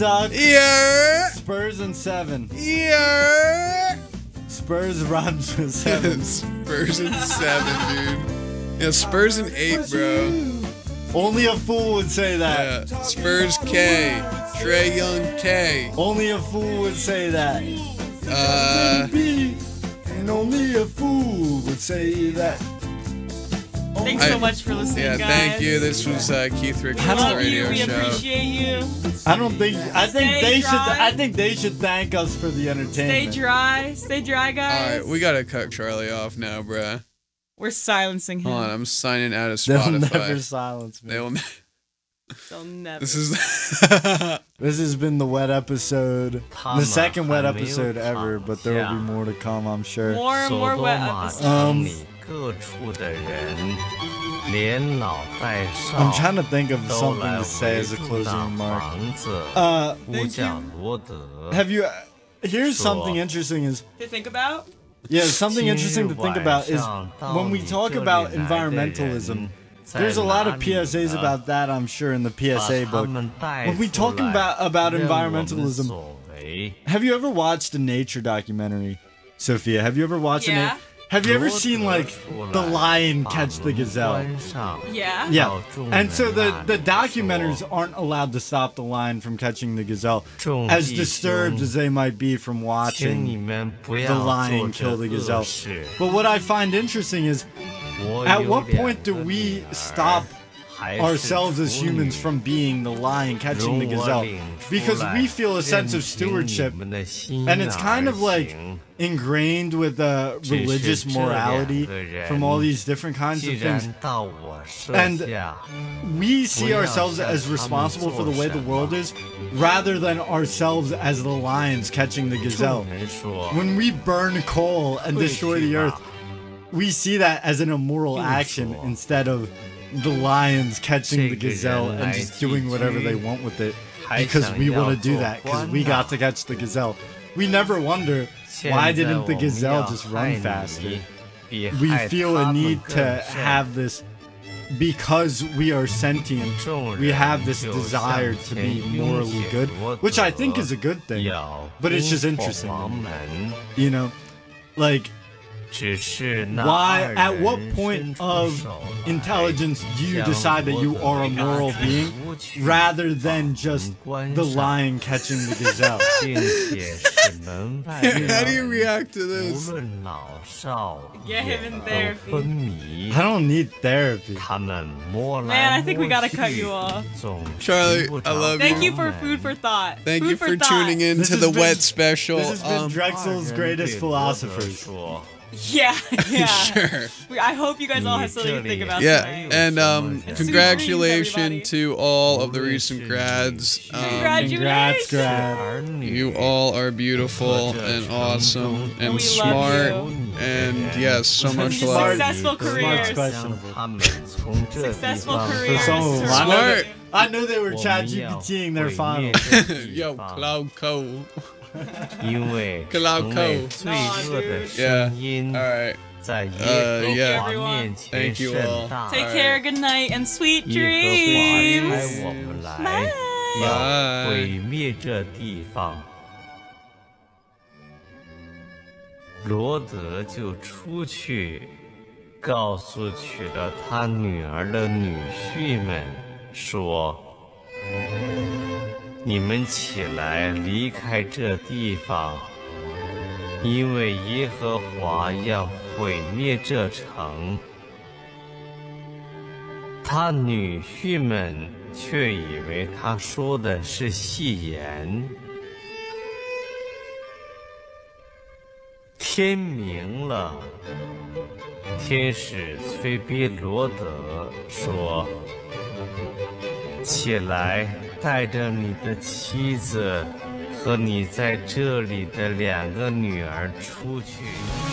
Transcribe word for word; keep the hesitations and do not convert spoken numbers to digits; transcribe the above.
Ducks. Yeah. Spurs and seven. Yeah. Spurs rhymes with seven. Spurs and seven, dude. Yeah, Spurs and eight, bro. Only a fool would say that. Yeah. Spurs K. Trae Young K. Only a fool would say that. Uh. And only a fool would say that. Thanks so much for listening, yeah, guys. thank you. This was uh, Keith Richards We love radio you. We show. appreciate you. I don't think. I think Stay they dry. should. I think they should thank us for the Stay entertainment. dry. Stay dry, guys. All right, we gotta cut Charlie off now, bruh. We're silencing him. Hold on, I'm signing out of They'll Spotify. never silence me. They'll. They'll never. This is. This has been the wet episode, the second wet episode ever, but there will be more to come, I'm sure. more and more wet episodes. Um, 各处的人，连老带少 I'm trying to think of 都 something 来 to say 围 as a 住 closing 那 remark. 房子。 Uh, 呼叫罗德 have you? Here's something interesting: is To think about. yeah, something interesting to think about is when we talk about environmentalism. There's a lot of P S As about that, I'm sure, in the P S A book. When we talk about about environmentalism, have you ever watched a nature documentary, Sophia? Have you ever watched a Yeah. na- Have you ever seen like the lion catch the gazelle? Yeah. Yeah, and so the the documentaries aren't allowed to stop the lion from catching the gazelle, as disturbed as they might be from watching the lion kill the gazelle. But what I find interesting is, at what point do we stop ourselves as humans from being the lion catching the gazelle? Because we feel a sense of stewardship, and it's kind of like ingrained with uh, religious morality from all these different kinds of things. And we see ourselves as responsible for the way the world is, rather than ourselves as the lions catching the gazelle. When we burn coal and destroy the earth, we see that as an immoral action instead of the lions catching the gazelle and just doing whatever they want with it because we want to do that because we got to catch the gazelle. We never wonder, why didn't the gazelle just run faster? We feel a need to have this, because we are sentient, we have this desire to be morally good, which I think is a good thing, but it's just interesting, you know, like, why, at what point of intelligence do you decide that you are a moral being rather than just the lion catching the gazelle? How do you react to this? Get him in therapy. I don't need therapy. Man, I think we gotta cut you off. Charlie, I love Thank you. you for food for thought. Thank food you for, for thought. tuning in This to has the been- Wet Special. This has been Um, Drexel's greatest philosophers. Yeah, yeah. Sure. We- I hope you guys all have something to think about Yeah, tonight. and um, And sweet congratulations dreams, to all of the recent grads. Um, Congrats, grad. you all are beautiful and awesome and We smart, love and yes, so much love. Successful careers. Questionable. Successful For careers. some of them, I know, Smart. they, I know they were chat GPTing their finals. Yo, Cloud Co. 因为 Cloud 成 Co. 为最热的 Yeah. 声音 All right. 在耶 Uh, 和 yeah. 华面前 Thank you 盛 all. 大。 Take Alright. care, good night, and sweet 耶和华 dreams. 差我们来， Bye. 要 Bye. 毁灭这地方。罗德就出去，告诉娶了他女儿的女婿们说：“你们起来，离开这地方，因为耶和华要毁灭这城。”他女婿们却以为他说的是戏言。天明了，天使催逼罗德说：“起来，带着你的妻子和你在这里的两个女儿出去。”